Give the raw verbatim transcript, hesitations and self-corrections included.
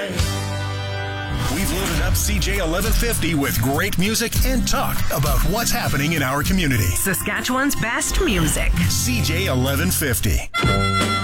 We've loaded up C J eleven fifty with great music and talk about what's happening in our community. Saskatchewan's best music. C J eleven fifty.